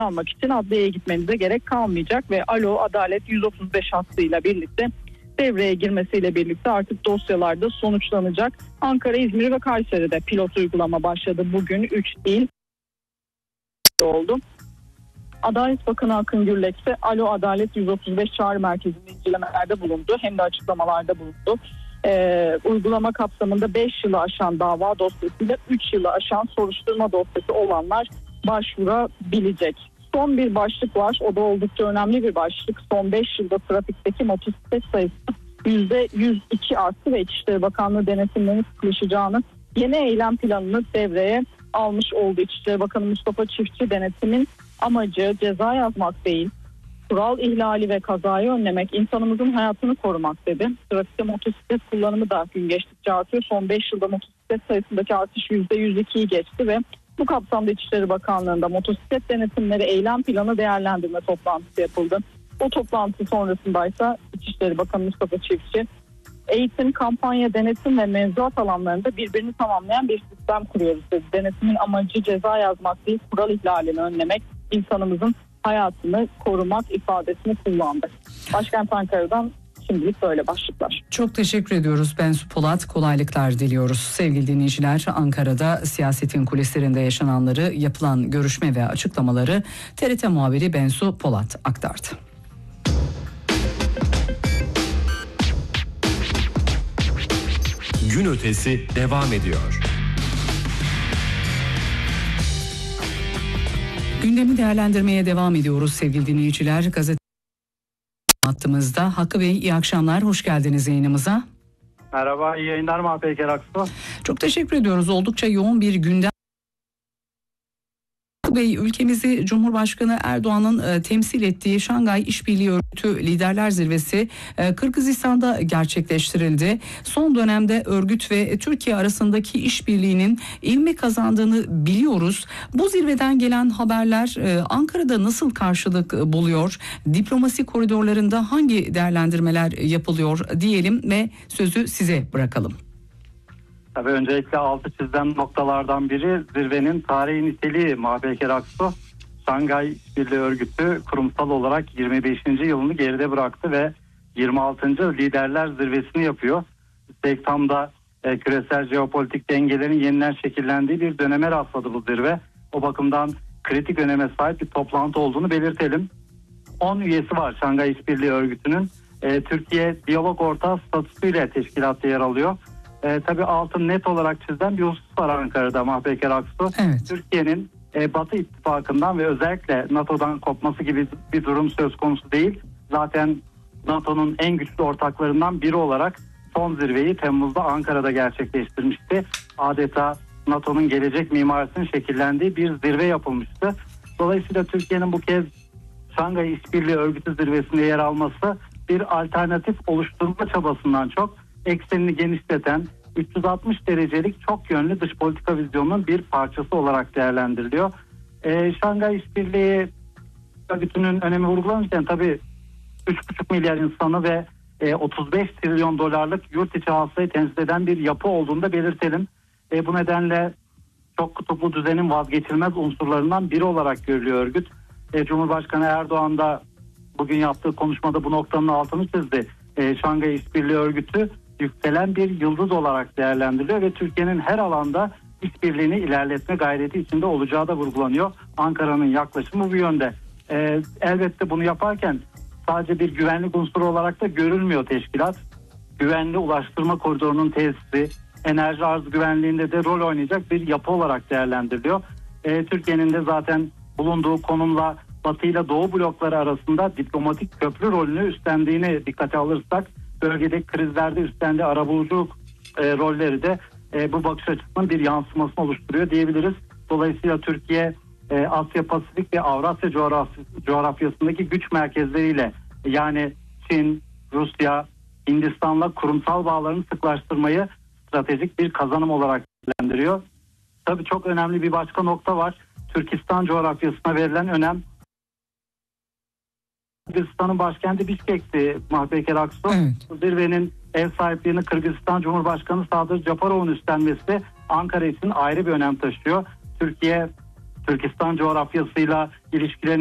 almak için adliyeye gitmenize gerek kalmayacak ve Alo Adalet 135 hattıyla birlikte devreye girmesiyle birlikte artık dosyalarda sonuçlanacak. Ankara, İzmir ve Kayseri'de pilot uygulama başladı. Bugün 3 il oldu. Adalet Bakanı Akın Gürlek ise Alo Adalet 135 çağrı merkezinde incelemelerde bulundu. Hem de açıklamalarda bulundu. Uygulama kapsamında 5 yılı aşan dava dosyasıyla 3 yılı aşan soruşturma dosyası olanlar başvurabilecek. Son bir başlık var. O da oldukça önemli bir başlık. Son 5 yılda trafikteki motosiklet sayısı %102 arttı ve İçişleri Bakanlığı denetimlerinin sıklaşacağını, yeni eylem planını devreye almış oldu. İçişleri Bakanı Mustafa Çiftçi, denetimin amacı ceza yazmak değil, kural ihlali ve kazayı önlemek, insanımızın hayatını korumak dedi. Trafikte motosiklet kullanımı da gün geçtikçe artıyor. Son 5 yılda motosiklet sayısındaki artış %102'yi geçti ve bu kapsamda İçişleri Bakanlığı'nda motosiklet denetimleri eylem planı değerlendirme toplantısı yapıldı. O toplantı sonrasındaysa İçişleri Bakanı Mustafa Çiftçi, eğitim, kampanya, denetim ve mevzuat alanlarında birbirini tamamlayan bir sistem kuruyoruz dedi. Denetimin amacı ceza yazmak değil, kural ihlalini önlemek, insanımızın hayatını korumak ifadesini kullandı. Başkent Ankara'dan şimdilik böyle başlıklar. Çok teşekkür ediyoruz Bensu Polat. Kolaylıklar diliyoruz. Sevgili dinleyiciler, Ankara'da siyasetin kulislerinde yaşananları, yapılan görüşme ve açıklamaları TRT muhabiri Bensu Polat aktardı. Gün ötesi devam ediyor. Gündemi değerlendirmeye devam ediyoruz sevgili dinleyiciler. Gazete hattımızda Hakkı Bey, iyi akşamlar, hoş geldiniz yayınımıza. Merhaba, iyi yayınlar Mahpeyker Aksu. Çok teşekkür ediyoruz. Oldukça yoğun bir gündem. Bey, ülkemizi Cumhurbaşkanı Erdoğan'ın temsil ettiği Şangay İşbirliği Örgütü Liderler Zirvesi Kırgızistan'da gerçekleştirildi. Son dönemde örgüt ve Türkiye arasındaki işbirliğinin ivme kazandığını biliyoruz. Bu zirveden gelen haberler Ankara'da nasıl karşılık buluyor? Diplomasi koridorlarında hangi değerlendirmeler yapılıyor diyelim ve sözü size bırakalım. Tabii öncelikle altı çizilen noktalardan biri zirvenin tarihi niteliği Mahpeyker Aksu. Şangay İşbirliği Örgütü kurumsal olarak 25. yılını geride bıraktı ve 26. Liderler Zirvesini yapıyor. Üstelik tam da küresel jeopolitik dengelerin yeniden şekillendiği bir döneme rastladı bu zirve. O bakımdan kritik öneme sahip bir toplantı olduğunu belirtelim. 10 üyesi var Şangay İşbirliği Örgütü'nün. Türkiye diyalog ortağı statüsüyle teşkilatta yer alıyor. Tabii altın net olarak çizilen bir husus var Ankara'da Mahpeyker Aksu. Evet. Türkiye'nin Batı ittifakından ve özellikle NATO'dan kopması gibi bir durum söz konusu değil. Zaten NATO'nun en güçlü ortaklarından biri olarak son zirveyi Temmuz'da Ankara'da gerçekleştirmişti. Adeta NATO'nun gelecek mimarisinin şekillendiği bir zirve yapılmıştı. Dolayısıyla Türkiye'nin bu kez Şangay İşbirliği Örgütü zirvesinde yer alması bir alternatif oluşturma çabasından çok eksenini genişleten 360 derecelik çok yönlü dış politika vizyonunun bir parçası olarak değerlendiriliyor. Şangay İşbirliği Örgütü'nün önemi vurgulanırken tabii 3,5 milyar insanı ve 35 trilyon dolarlık yurt içi hasılayı temsil eden bir yapı olduğunu da belirtelim. Bu nedenle çok kutuplu düzenin vazgeçilmez unsurlarından biri olarak görülüyor örgüt. Cumhurbaşkanı Erdoğan da bugün yaptığı konuşmada bu noktanın altını çizdi. Şangay İşbirliği Örgütü yükselen bir yıldız olarak değerlendiriliyor ve Türkiye'nin her alanda işbirliğini ilerletme gayreti içinde olacağı da vurgulanıyor. Ankara'nın yaklaşımı bu yönde. Elbette bunu yaparken sadece bir güvenlik unsuru olarak da görülmüyor teşkilat. Güvenli ulaştırma koridorunun tesisi, enerji arz güvenliğinde de rol oynayacak bir yapı olarak değerlendiriliyor. Türkiye'nin de zaten bulunduğu konumla Batı ile Doğu blokları arasında diplomatik köprü rolünü üstlendiğini dikkate alırsak, bölgedeki krizlerde üstlendiği arabuluculuk rolleri de bu bakış açısının bir yansımasını oluşturuyor diyebiliriz. Dolayısıyla Türkiye Asya Pasifik ve Avrasya coğrafyasındaki güç merkezleriyle, yani Çin, Rusya, Hindistan'la kurumsal bağlarını sıklaştırmayı stratejik bir kazanım olarak değerlendiriyor. Tabii çok önemli bir başka nokta var. Türkistan coğrafyasına verilen önem. Kırgızistan'ın başkenti Bişkek'ti Mahpeyker Aksu. Evet. Zirvenin ev sahipliğini Kırgızistan Cumhurbaşkanı Sadır Japarov'un üstlenmesi Ankara için ayrı bir önem taşıyor. Türkiye Türkistan coğrafyasıyla ilişkilerini